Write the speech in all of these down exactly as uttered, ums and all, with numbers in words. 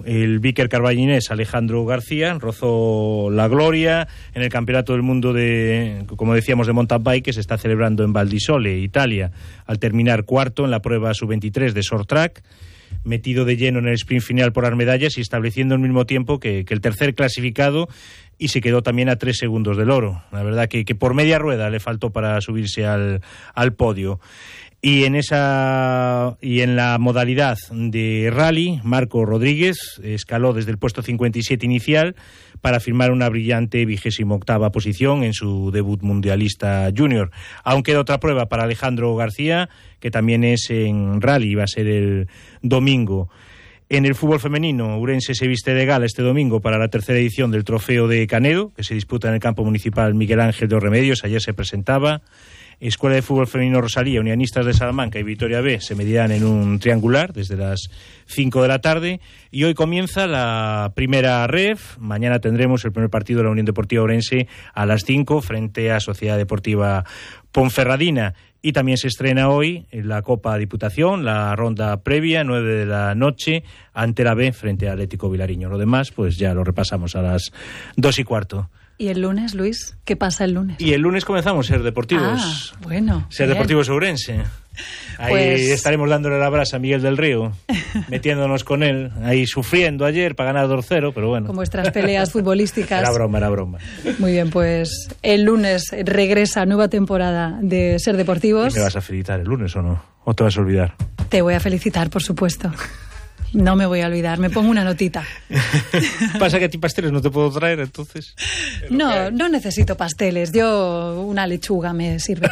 el bíker carballinés Alejandro García rozó la gloria en el Campeonato del Mundo de, como decíamos, de mountain bike, que se está celebrando en Val di Sole, Italia, al terminar cuarto en la prueba sub veintitrés de short track, metido de lleno en el sprint final por las medallas y estableciendo el mismo tiempo que, que el tercer clasificado, y se quedó también a tres segundos del oro. La verdad que, que por media rueda le faltó para subirse al, al podio. Y en esa y en la modalidad de rally, Marco Rodríguez escaló desde el puesto cincuenta y siete inicial para firmar una brillante vigésimo octava posición en su debut mundialista junior. Aún queda otra prueba para Alejandro García, que también es en rally, va a ser el domingo. En el fútbol femenino, Ourense se viste de gala este domingo para la tercera edición del Trofeo de Canedo, que se disputa en el campo municipal Miguel Ángel de los Remedios. Ayer se presentaba. Escuela de Fútbol Femenino Rosalía, Unianistas de Salamanca y Vitoria B se medirán en un triangular desde las cinco de la tarde, y hoy comienza la primera ref. Mañana tendremos el primer partido de la Unión Deportiva Ourense a las cinco frente a Sociedad Deportiva Ponferradina. Y también se estrena hoy en la Copa Diputación, la ronda previa, nueve de la noche, ante la B frente a Atlético Vilariño. Lo demás, pues ya lo repasamos a las dos y cuarto. ¿Y el lunes, Luis? ¿Qué pasa el lunes? Y el lunes comenzamos Ser Deportivos. Ah, bueno. Ser bien. Deportivos Ourense. Ahí pues... estaremos dándole la brasa a Miguel del Río, metiéndonos con él, ahí sufriendo ayer para ganar dos cero, pero bueno. Con vuestras peleas futbolísticas. Era broma, era broma. Muy bien, pues el lunes regresa nueva temporada de Ser Deportivos. ¿Y me vas a felicitar el lunes o no? ¿O te vas a olvidar? Te voy a felicitar, por supuesto. No me voy a olvidar, me pongo una notita. Pasa que a ti pasteles no te puedo traer, entonces. No, no necesito pasteles, yo una lechuga me sirve.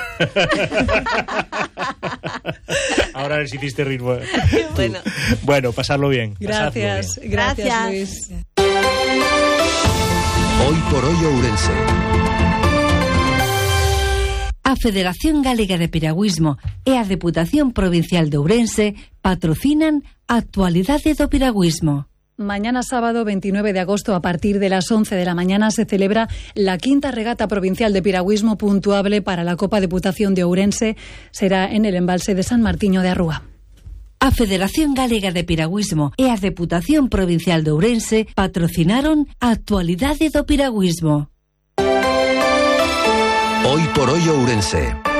Ahora les hiciste ritmo. Bueno. Bueno, pasarlo bien. Gracias, bien. gracias, Gracias, Luis. Hoy por hoy Ourense. A Federación Galega de Piragüismo e a Deputación Provincial de Ourense patrocinan Actualidade do Piragüismo. Mañana sábado veintinueve de agosto a partir de las once de la mañana se celebra la quinta regata provincial de piragüismo puntuable para la Copa Deputación de Ourense. Será en el embalse de San Martiño de Arrúa. A Federación Galega de Piragüismo e a Deputación Provincial de Ourense patrocinaron Actualidade do Piragüismo. Hoy por hoy Ourense.